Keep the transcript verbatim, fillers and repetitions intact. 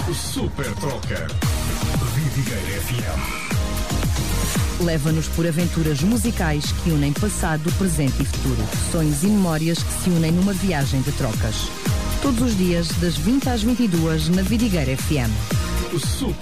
Super Troca. Vidigueira F M. Leva-nos por aventuras musicais que unem passado, presente e futuro. Sonhos e memórias que se unem numa viagem de trocas. Todos os dias, das vinte às vinte e duas, na Vidigueira F M. Super